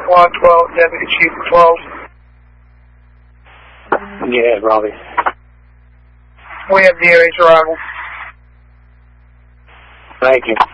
Squad 12, Deputy Chief 12. Yeah, Robbie. We have DOH arrival. Thank you.